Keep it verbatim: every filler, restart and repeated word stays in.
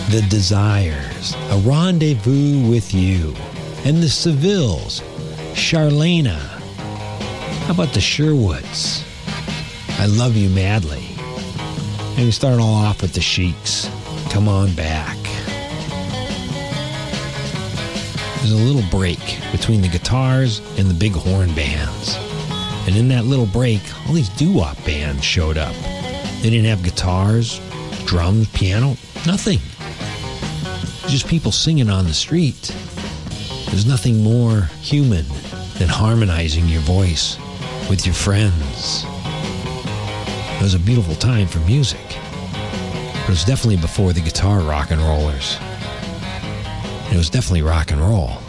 The Desires, A Rendezvous with You, and the Sevilles, Charlena. How about the Sherwoods? I Love You Madly. And we start all off with the Sheiks, Come On Back. There's a little break between the guitars and the big horn bands. And in that little break, all these doo-wop bands showed up. They didn't have guitars, drums, piano, nothing. Just people singing on the street. There's nothing more human than harmonizing your voice with your friends. It was a beautiful time for music. But it was definitely before the guitar rock and rollers. It was definitely rock and roll.